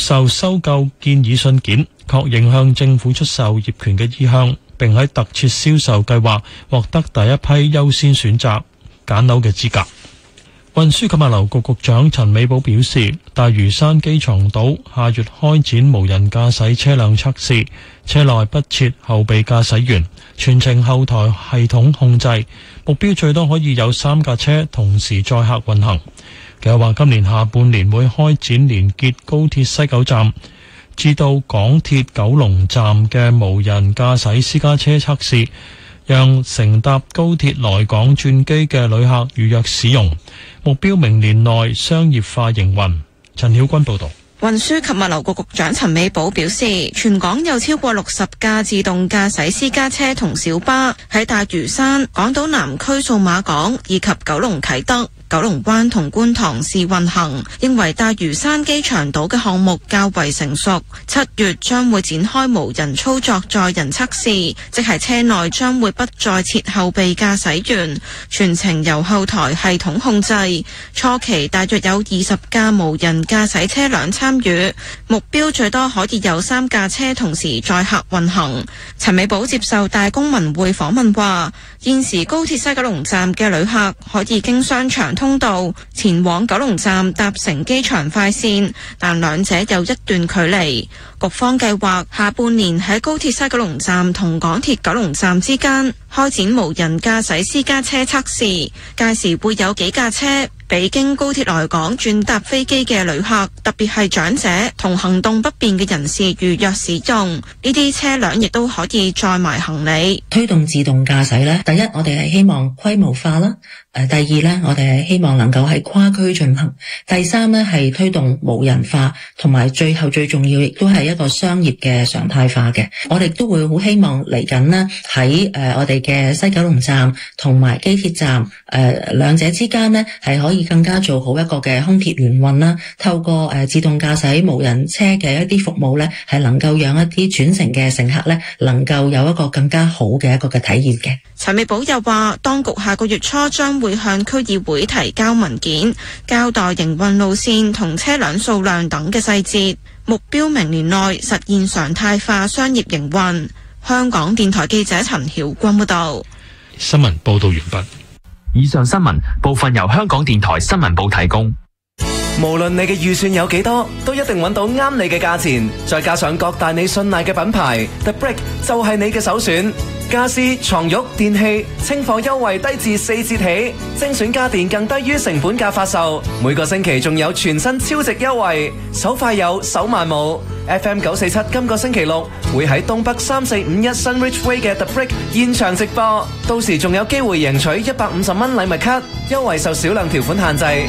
受收購建議信件，確認向政府出售業權嘅意向，並喺特設銷售計劃獲得第一批優先選擇揀樓嘅資格。運輸及物流局局長陳美寶表示，大嶼山機場島下月開展無人駕駛車輛測試，車內不設後備駕駛員，全程後台系統控制，目標最多可以有3架車同時載客運行。佢又話今年下半年會開展連結高鐵西九站至到港鐵九龍站嘅無人駕駛私家車測試，讓乘搭高鐵來港轉機嘅旅客預約使用，目標明年內商業化營運。陳曉君報道。 運輸及物流局局長陳美寶表示，全港有超過60架自動駕駛私家車同小巴喺大嶼山、港島南區數碼港以及九龍啟德、九龍灣同觀塘試運行，認為大嶼山機場島嘅項目較為成熟，7月將會展開無人操作載人測試，即係車內將會不再設後備駕駛員，全程由後台系統控制。初期大約有20架無人駕駛車輛參與，目標最多可以有3架車同時載客運行。陳美寶接受大公文匯訪問話，現時高鐵西九龍站嘅旅客可以經商場通道前往九龍站搭乘機場快線，但兩者有一段距離。局方計劃下半年喺高鐵西九龍站同港鐵九龍站之間開展無人駕駛私家車測試，屆時會有幾架車俾經高鐵來港轉搭飛機嘅旅客，特別係長者同行動不便嘅人士預約使用。呢啲車輛亦都可以載埋行李。 推動自動駕駛呢，第一我哋係希望規模化啦，第二呢我哋係希望能夠係跨區進行，第三呢係推動無人化，同埋最後最重要亦都係一個商業嘅常態化嘅。我哋都會好希望嚟緊呢喺我哋嘅西九龍站同埋機鐵站兩者之間呢係可以更加做好一個嘅空鐵聯運啦，透過自動駕駛無人車嘅一啲服務呢，係能夠讓一啲轉乘嘅乘客呢能夠有一個更加好嘅一個嘅體驗嘅。 陳美寶又話，當局下個月初將會向區議會提交文件，交代營運路線同車輛數量等嘅細節，目標明年內實現常態化商業營運。香港電台記者陳曉君報道。 新聞報道完畢。 以上新聞部分由香港電台新聞部提供。 無論你嘅預算有幾多，都一定揾到啱你嘅價錢，再加上各大你信賴嘅品牌 The Brick 就係你嘅首選。家私、床褥、電器清貨優惠低至4折起，精選家電更低於成本價發售。每個星期仲有全新超值優惠，手快有手慢冇。FM 947今個星期六會喺東北3451 Sunridge Way 嘅 The Brick 現場直播，到時仲有機會贏取150蚊禮物卡，優惠受少量條款限制。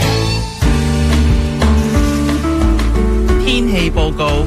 天氣報告。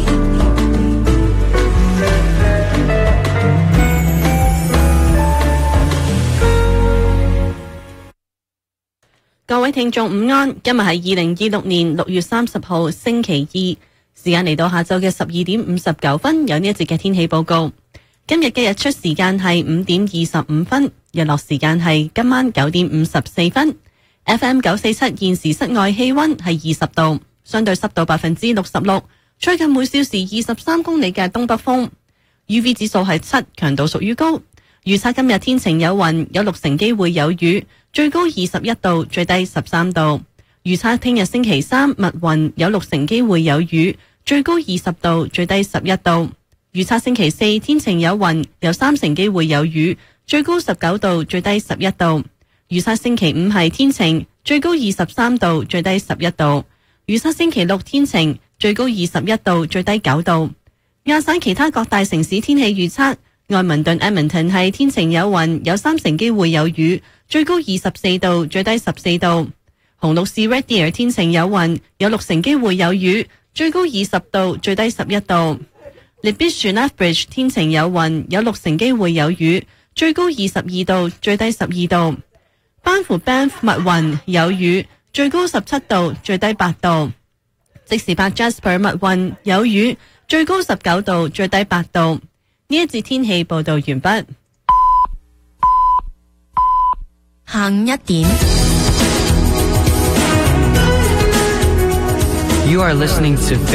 各位聽眾午安，今日係2026年6月30號星期二，時間嚟到下晝嘅12點59分，有呢一節嘅天氣報告。今日嘅日出時間係5點25分，日落時間係今晚9點54分。FM 947現時室外氣溫係20度，相對濕度66%，吹近每小時23公里嘅東北風。UV 指數係7，強度屬於高。預測今日天晴有雲，有6成機會有雨，最高21度，最低13度。預測聽日星期三密雲，有6成機會有雨，最高20度，最低11度。預測星期四天晴有雲，有3成機會有雨，最高19度，最低11度。預測星期五係天晴，最高23度，最低11度。預測星期六天晴，最高21度，最低9度。亞省其他各大城市天氣預測。愛民頓 Edmonton 係天晴有雲，有3成機會有雨，最高24度，最低14度。紅綠市 Red Deer 天晴有雲，有6成機會有雨，最高20度，最低11度。Libishu Lethbridge 天晴有雲，有6成機會有雨，最高22度，最低12度。班夫 Banff 密雲有雨，最高17度，最低8度。即時伯 Jasper 密雲有雨，最高19度，最低8度。呢一節天氣報道完畢。 下午1點。 You are listening to